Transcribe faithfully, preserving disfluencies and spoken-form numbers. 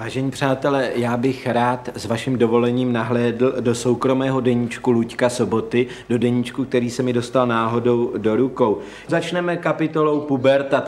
Vážení přátelé, já bych rád s vaším dovolením nahlédl do soukromého deníčku Luďka Soboty, do deníčku, který se mi dostal náhodou do rukou. Začneme kapitolou puberta.